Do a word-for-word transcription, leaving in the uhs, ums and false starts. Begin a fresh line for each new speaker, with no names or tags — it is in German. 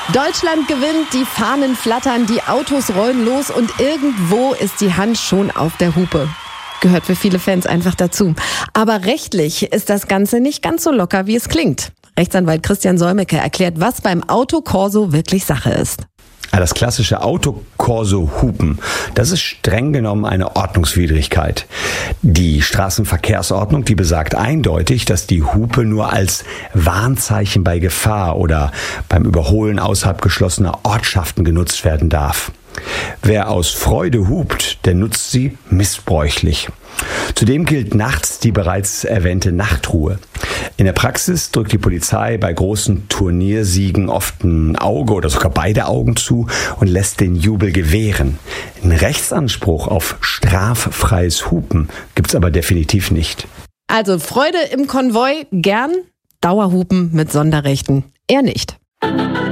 Deutschland gewinnt, die Fahnen flattern, die Autos rollen los und irgendwo ist die Hand schon auf der Hupe. Gehört für viele Fans einfach dazu. Aber rechtlich ist das Ganze nicht ganz so locker, wie es klingt. Rechtsanwalt Christian Solmecke erklärt, was beim Autokorso wirklich Sache ist.
Das klassische Autokorso-Hupen, das ist streng genommen eine Ordnungswidrigkeit. Die Straßenverkehrsordnung, die besagt eindeutig, dass die Hupe nur als Warnzeichen bei Gefahr oder beim Überholen außerhalb geschlossener Ortschaften genutzt werden darf. Wer aus Freude hupt, der nutzt sie missbräuchlich. Zudem gilt nachts die bereits erwähnte Nachtruhe. In der Praxis drückt die Polizei bei großen Turniersiegen oft ein Auge oder sogar beide Augen zu und lässt den Jubel gewähren. Einen Rechtsanspruch auf straffreies Hupen gibt's aber definitiv nicht.
Also Freude im Konvoi gern, Dauerhupen mit Sonderrechten eher nicht.